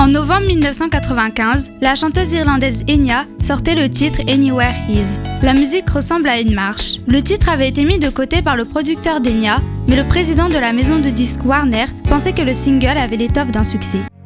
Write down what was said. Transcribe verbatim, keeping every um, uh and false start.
novembre mille neuf cent quatre-vingt-quinze, la chanteuse irlandaise Enya sortait le titre Anywhere Is. La musique ressemble à une marche. Le titre avait été mis de côté par le producteur d'Enya, mais le président de la maison de disques Warner pensait que le single avait l'étoffe d'un succès.